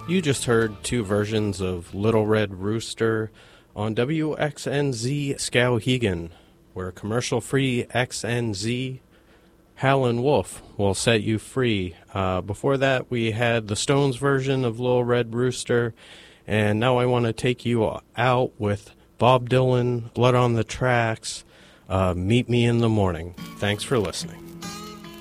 You just heard two versions of Little Red Rooster on WXNZ Skowhegan, where commercial-free XNZ Howlin' Wolf will set you free. Before that, we had the Stones version of Little Red Rooster, and now I want to take you out with Bob Dylan, Blood on the Tracks, Meet Me in the Morning. Thanks for listening.